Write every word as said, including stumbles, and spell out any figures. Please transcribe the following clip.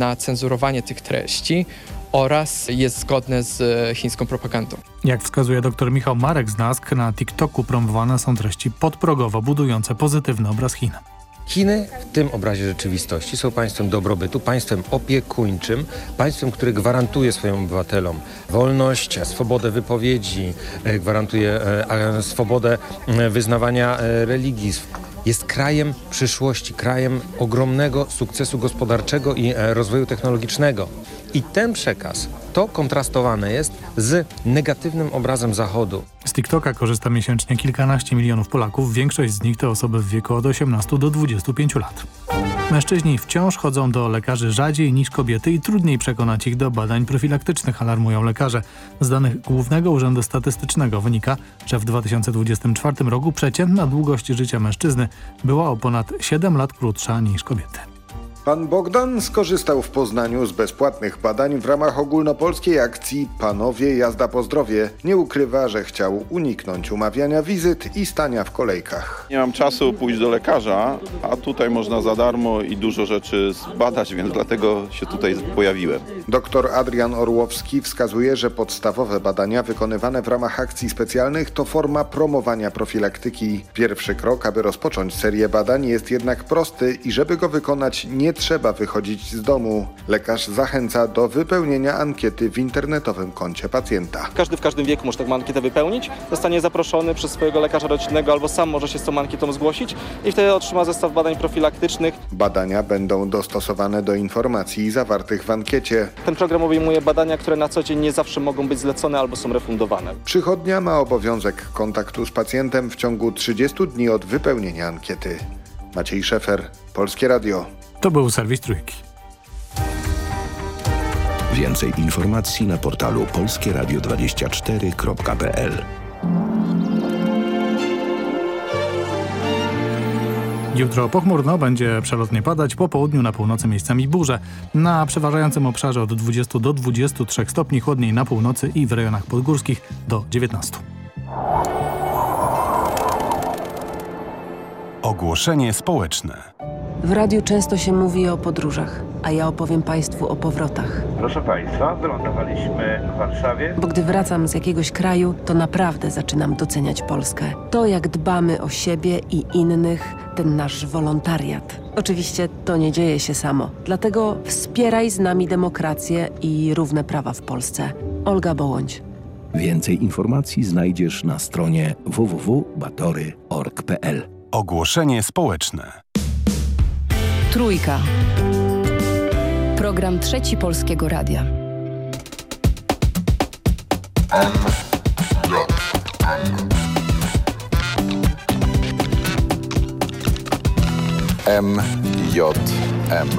na cenzurowanie tych treści oraz jest zgodne z chińską propagandą. Jak wskazuje dr Michał Marek z NASK, na TikToku promowane są treści podprogowo budujące pozytywny obraz Chin. Chiny w tym obrazie rzeczywistości są państwem dobrobytu, państwem opiekuńczym, państwem, które gwarantuje swoim obywatelom wolność, swobodę wypowiedzi, gwarantuje e, swobodę wyznawania e, religii. Jest krajem przyszłości, krajem ogromnego sukcesu gospodarczego i e, rozwoju technologicznego. I ten przekaz, to kontrastowane jest z negatywnym obrazem Zachodu. Z TikToka korzysta miesięcznie kilkanaście milionów Polaków. Większość z nich to osoby w wieku od osiemnastu do dwudziestu pięciu lat. Mężczyźni wciąż chodzą do lekarzy rzadziej niż kobiety i trudniej przekonać ich do badań profilaktycznych, alarmują lekarze. Z danych Głównego Urzędu Statystycznego wynika, że w dwa tysiące dwudziestym czwartym roku przeciętna długość życia mężczyzny była o ponad siedem lat krótsza niż kobiety. Pan Bogdan skorzystał w Poznaniu z bezpłatnych badań w ramach ogólnopolskiej akcji Panowie Jazda po zdrowie. Nie ukrywa, że chciał uniknąć umawiania wizyt i stania w kolejkach. Nie mam czasu pójść do lekarza, a tutaj można za darmo i dużo rzeczy zbadać, więc dlatego się tutaj pojawiłem. Doktor Adrian Orłowski wskazuje, że podstawowe badania wykonywane w ramach akcji specjalnych to forma promowania profilaktyki. Pierwszy krok, aby rozpocząć serię badań, jest jednak prosty i żeby go wykonać, nie trzeba wychodzić z domu. Lekarz zachęca do wypełnienia ankiety w internetowym koncie pacjenta. Każdy w każdym wieku może taką ankietę wypełnić, zostanie zaproszony przez swojego lekarza rodzinnego albo sam może się z tą ankietą zgłosić i wtedy otrzyma zestaw badań profilaktycznych. Badania będą dostosowane do informacji zawartych w ankiecie. Ten program obejmuje badania, które na co dzień nie zawsze mogą być zlecone albo są refundowane. Przychodnia ma obowiązek kontaktu z pacjentem w ciągu trzydziestu dni od wypełnienia ankiety. Maciej Szefer, Polskie Radio. To był serwis Trójki. Więcej informacji na portalu polskie radio dwadzieścia cztery kropka p l. Jutro pochmurno, będzie przelotnie padać, po południu na północy miejscami burze. Na przeważającym obszarze od dwudziestu do dwudziestu trzech stopni, chłodniej na północy i w rejonach podgórskich do dziewiętnastu. Ogłoszenie społeczne. W radiu często się mówi o podróżach, a ja opowiem Państwu o powrotach. Proszę Państwa, wylądowaliśmy w Warszawie. Bo gdy wracam z jakiegoś kraju, to naprawdę zaczynam doceniać Polskę. To, jak dbamy o siebie i innych, ten nasz wolontariat. Oczywiście to nie dzieje się samo. Dlatego wspieraj z nami demokrację i równe prawa w Polsce. Olga Bołądź. Więcej informacji znajdziesz na stronie w w w kropka batory kropka org kropka p l. Ogłoszenie społeczne. Trójka. Program Trzeci Polskiego Radia. M J M.